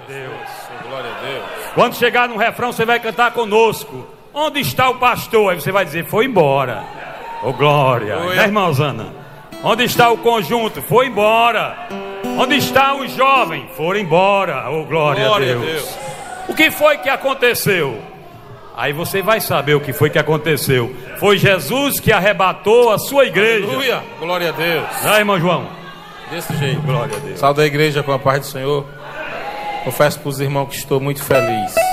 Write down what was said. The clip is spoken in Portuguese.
Deus. Glória a Deus. Quando chegar no refrão, você vai cantar conosco. Onde está o pastor? Aí você vai dizer, foi embora. Ô glória. Né, irmã Osana? Onde está o conjunto? Foi embora. Onde está os jovens? Foram embora. Ô glória a Deus. O que foi que aconteceu? Aí você vai saber o que foi que aconteceu. Foi Jesus que arrebatou a sua igreja. Aleluia. Glória a Deus. Né, irmão João? Desse jeito. Glória a Deus. Salve a igreja com a paz do Senhor. Confesso para os irmãos que estou muito feliz.